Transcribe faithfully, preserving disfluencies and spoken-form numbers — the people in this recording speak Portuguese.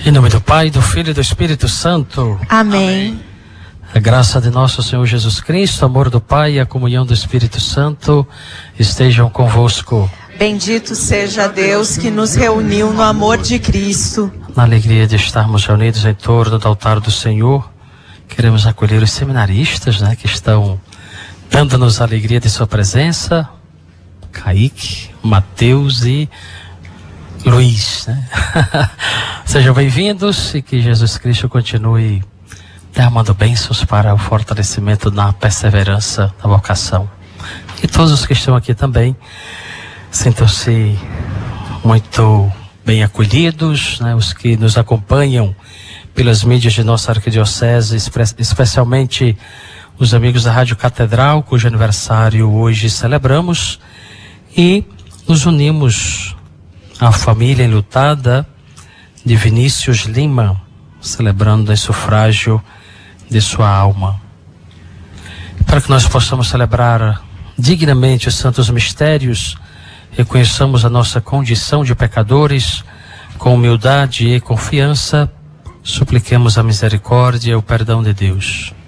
Em nome do Pai, do Filho e do Espírito Santo. Amém. A graça de nosso Senhor Jesus Cristo, o amor do Pai e a comunhão do Espírito Santo estejam convosco. Bendito seja Deus que nos reuniu no amor de Cristo. Na alegria de estarmos reunidos em torno do altar do Senhor, queremos acolher os seminaristas, né, que estão dando-nos a alegria de sua presença. Kaique, Mateus e Luiz, né? Sejam bem-vindos e que Jesus Cristo continue derramando bênçãos para o fortalecimento na perseverança da vocação. E todos os que estão aqui também sintam-se muito bem acolhidos, né? Os que nos acompanham pelas mídias de nossa arquidiocese, especialmente os amigos da Rádio Catedral, cujo aniversário hoje celebramos, e nos unimos à família enlutada de Vinícius Lima, celebrando em sufrágio de sua alma. Para que nós possamos celebrar dignamente os santos mistérios, reconheçamos a nossa condição de pecadores, com humildade e confiança, supliquemos a misericórdia e o perdão de Deus.